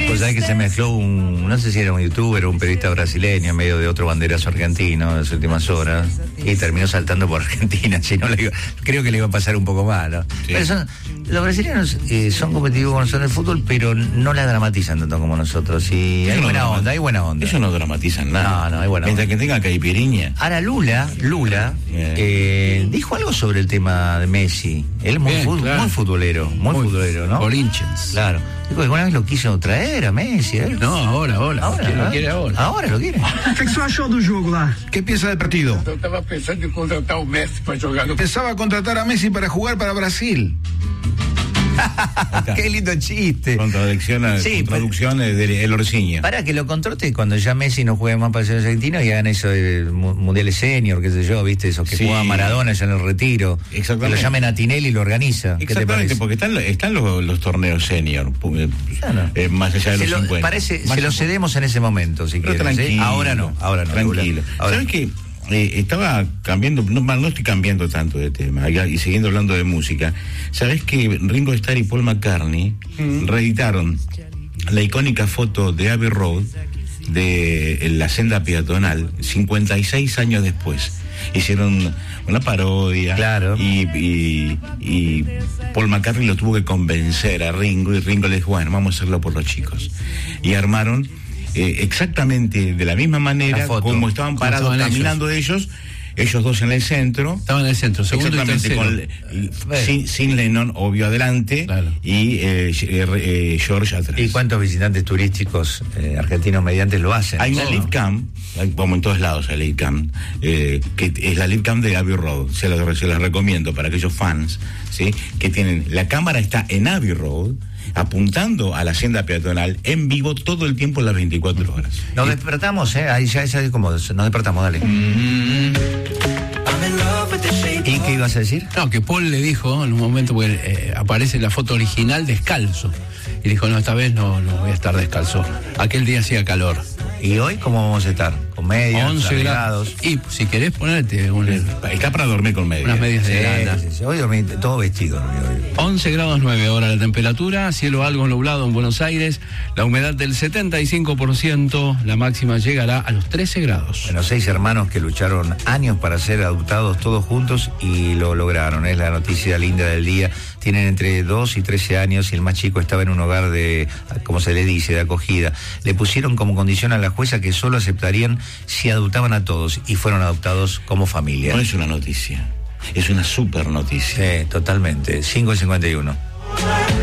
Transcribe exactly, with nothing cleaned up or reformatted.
Pues sabés que se mezcló un, no sé si era un youtuber o un periodista brasileño en medio de otro banderazo argentino en las últimas horas y terminó saltando por Argentina. Si no, le iba, creo que le iba a pasar un poco mal, ¿no? Sí. Pero son, los brasileños eh, son competitivos con nosotros en el fútbol, pero no la dramatizan tanto como nosotros. Y hay no buena dramat- onda, hay buena onda. Eso no dramatizan nada. No, no, hay buena Mientras onda. que tenga caipiriña. Ahora Lula, Lula eh, dijo algo sobre el tema de Messi. Él es muy, Bien, fut- claro. muy futbolero, muy, muy futbolero, ¿no? Corinthians. Claro. Dijo que alguna vez lo quiso traer a Messi. ¿eh? No, ahora, ahora. Ahora, ¿Quién lo ¿eh? quiere ahora? Ahora lo quiere. O que você achou do jogo lá? ¿Qué piensa del partido? Eu estava pensando em contratar o Messi para jogar no... Pensaba contratar a Messi para jugar para Brasil. Qué lindo chiste. Contradicciones, Sí, contradicciones de El Orsiño. Para que lo contrate cuando ya Messi no juegue más para el selección argentino y hagan eso de mu- mundiales senior, qué sé yo, viste, esos que Sí. jugaba Maradona ya en el retiro. Exactamente. Que lo llamen a Tinelli y lo organiza. ¿Qué te Exactamente, parece? porque están, están los, los torneos senior, eh, Claro. eh, más allá de Se los lo, cincuenta. parece, Más se lo un- cedemos en ese momento, si Pero quieres. ¿eh? tranquilo. Ahora no, ahora no. Tranquilo. Ahora ¿Sabes no. qué? Eh, estaba cambiando, no, no estoy cambiando tanto de tema, y, y siguiendo hablando de música. ¿Sabes que Ringo Starr y Paul McCartney mm. reeditaron la icónica foto de Abbey Road de en la senda peatonal cincuenta y seis años después? Hicieron una parodia. Claro. Y, y, y Paul McCartney lo tuvo que convencer a Ringo, y Ringo le dijo, bueno, vamos a hacerlo por los chicos. Y armaron eh, exactamente de la misma manera como estaban Como parados estaban caminando ellos, ellos dos en el centro. Estaban en el centro, segundo y Exactamente, tercero. con, y, sin, sin Lennon, obvio, adelante, Claro. y eh, eh, George atrás. ¿Y cuántos visitantes turísticos eh, argentinos mediantes lo hacen? Hay una Oh. live cam, hay, como en todos lados hay live cam, eh, que es la live cam de Abbey Road. Se las, se las recomiendo para aquellos fans, ¿sí? Que tienen, la cámara está en Abbey Road, apuntando a la senda peatonal en vivo todo el tiempo, las veinticuatro horas. Nos despertamos, ¿eh? Ahí ya, ya es como, nos despertamos, dale. ¿Y qué ibas a decir? No, que Paul le dijo en un momento, porque eh, aparece la foto original descalzo. Y dijo, no, esta vez no, no voy a estar descalzo. Aquel día hacía calor. ¿Y hoy cómo vamos a estar? ¿Con medias, once abrigados? grados. Y si querés ponerte un, Está para dormir con medias. unas medias de Sí, lana. sí, sí. Hoy dormí todo vestido. dormí hoy. once grados nueve ahora la temperatura, cielo algo nublado en Buenos Aires, la humedad del setenta y cinco por ciento, la máxima llegará a los trece grados. Bueno, seis hermanos que lucharon años para ser adoptados todos juntos y lo lograron. Es la noticia linda del día. Tienen entre dos y trece años y el más chico estaba en un hogar de, como se le dice, de acogida. Le pusieron como condición a la jueza que solo aceptarían si adoptaban a todos y fueron adoptados como familia. No es una noticia, es una super noticia. Sí, totalmente. cinco y cincuenta y uno.